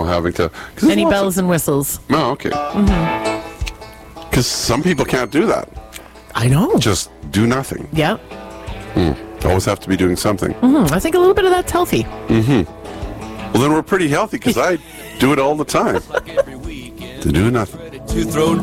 having to. Any bells and whistles. Oh, okay. Because some people can't do that. I know. Just do nothing. Yeah. Always have to be doing something. I think a little bit of that's healthy. Well, then we're pretty healthy because I do it all the time. To do nothing. To throw